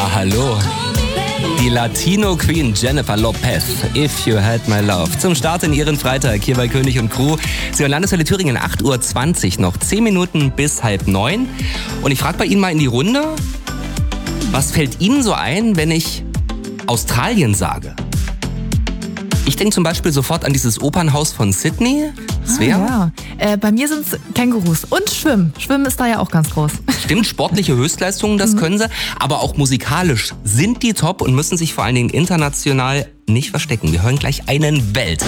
Hallo. Die Latino Queen Jennifer Lopez, If You Had My Love. Zum Start in Ihren Freitag hier bei König und Crew. Sie hören Landeswelle Thüringen, 8.20 Uhr, noch 10 Minuten bis 8:30. Und ich frage bei Ihnen mal in die Runde, was fällt Ihnen so ein, wenn ich Australien sage? Ich denke zum Beispiel sofort an dieses Opernhaus von Sydney. Ja. Bei mir sind es Kängurus und Schwimmen. Schwimmen ist da ja auch ganz groß. Stimmt, sportliche Höchstleistungen, das können sie. Aber auch musikalisch sind die top und müssen sich vor allen Dingen international nicht verstecken. Wir hören gleich einen Welthit.